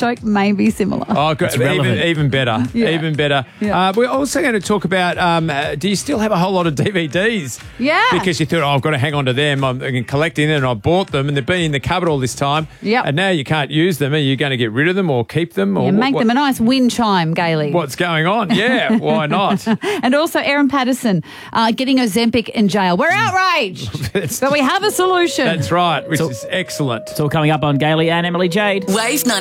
joke may be similar. Oh, good. Even better. Yeah. Even better. Yeah. We're also going to talk about, do you still have a whole lot of DVDs? Yeah. Because you thought, I've got to hang on to them. I'm collecting them and I bought them and they've been in the cupboard all this time. Yep. And now you can't use them. Are you going to get rid of them or keep them? Or Make them a nice wind chime, Gailey. What's going on? Yeah, why not? And also Erin Patterson getting Ozempic in jail. We're outraged, but we have a solution. That's right, which is excellent. It's all coming up on Gailey and Emily Jade. Wave 90.